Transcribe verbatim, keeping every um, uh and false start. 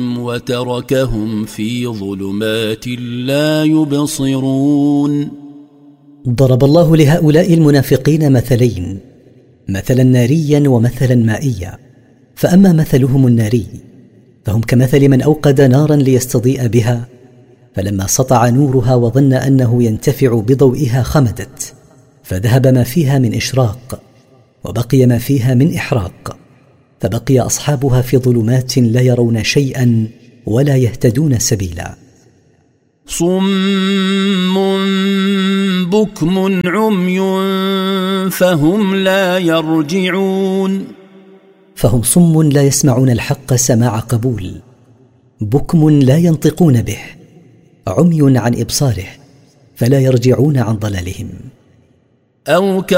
وتركهم في ظلمات لا يبصرون. ضرب الله لهؤلاء المنافقين مثلين، مثلا ناريا ومثلا مائيا. فأما مثلهم الناري فهم كمثل من أوقد نارا ليستضيء بها، فلما سطع نورها وظن أنه ينتفع بضوئها خمدت، فذهب ما فيها من إشراق وبقي ما فيها من إحراق، فبقي أصحابها في ظلمات لا يرون شيئا ولا يهتدون سبيلا. صم بكم عمي فهم لا يرجعون. فهم صم لا يسمعون الحق سماع قبول، بكم لا ينطقون به، عمي عن إبصاره فلا يرجعون عن ضلالهم. أو